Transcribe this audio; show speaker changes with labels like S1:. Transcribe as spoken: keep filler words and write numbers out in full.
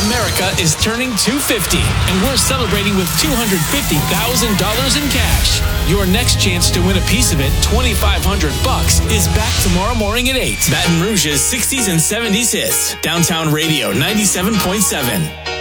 S1: America is turning two hundred fifty, and we're celebrating with two hundred fifty thousand dollars in cash. Your next chance to win a piece of it, twenty-five hundred bucks, is back tomorrow morning at eight. Baton Rouge's sixties and seventies hits. Downtown Radio ninety-seven point seven.